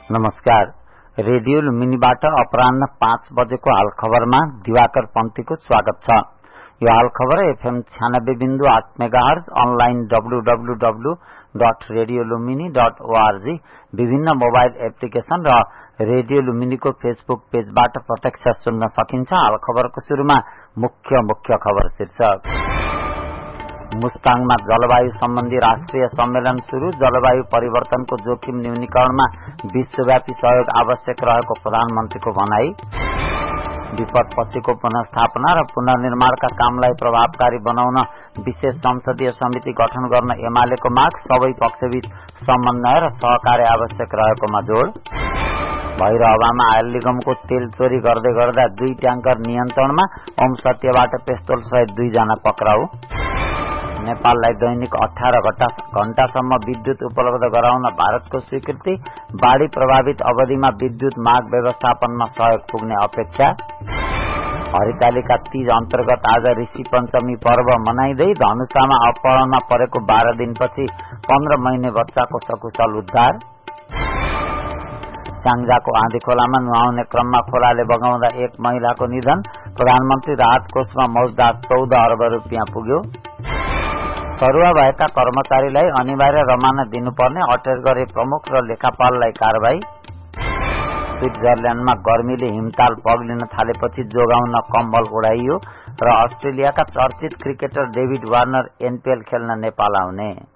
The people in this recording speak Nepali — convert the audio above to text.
नमस्कार। रेडियो लुम्बिनीबाट अपराह्न 5 बजेको हाल खबरमा दिवाकर पन्थीको स्वागत छ। यो हाल खबर FM 96.8 मेगाहर्ज, अनलाइन www.radiolumbini.org, विभिन्न मोबाइल एप्लिकेशन र रेडियो लुम्बिनीको फेसबुक पेजबाट प्रत्यक्ष सुन्न सकिन्छ। हाल खबरको शुरूमा मुख्य खबर शीर्षक। मुस्ताङमा जलवायु सम्बन्धी राष्ट्रिय सम्मेलन शुरू। जलवायु परिवर्तनको जोखिम न्यूनीकरणमा विश्वव्यापी सहयोग आवश्यक रहेको प्रधानमन्त्रीको भनाई। विपदपछिको पुनर्स्थापना र पुनर्निर्माणका कामलाई प्रभावकारी बनाउन विशेष संसदीय समिति गठन गर्न एमालेको माग। सबै पक्षबीच समन्वय र सहकार्य आवश्यक रहेकोमा जोड़। भैरहवामा आयल निगमको तेल चोरी गर्दै गर्दा 2 ट्याङ्कर नियन्त्रणमा। ओम सत्यबाट पेस्तोल सहित 2 जना पक्राउ। नेपाललाई दैनिक 18 घण्टासम्म विद्युत उपलब्ध गराउन भारतको स्वीकृति। बाढ़ी प्रभावित अवधिमा विद्युत माग व्यवस्थापनमा सहयोग पुग्ने अपेक्षा। हरितालिका तीज अन्तर्गत आज ऋषि पञ्चमी पर्व मनाइँदै धनुषामा अपहरणमा परेको 12 दिनपछि 15 महिने बच्चाको सकुशल उद्धार। स्याङ्जाको आँधी खोलामा नुहाउने क्रममा खोलाले बगाउँदा 1 महिलाको निधन। प्रधानमन्त्री राहत कोषमा मौजदार 14 अर्ब रुपियाँ पुग्यो। सरुवा भएका कर्मचारीलाई अनिवार्य रमाना दिनुपर्ने अटेर गरे प्रमुख र लेखापाललाई कारबाही। स्विट्जरल्याण्डमा गर्मीले हिमताल पग्लिन थालेपछि जोगाउन कम्बल उडाइयो र अस्ट्रेलियाका चर्चित क्रिकेटर डेभिड वार्नर NPL खेल्न नेपाल आउने।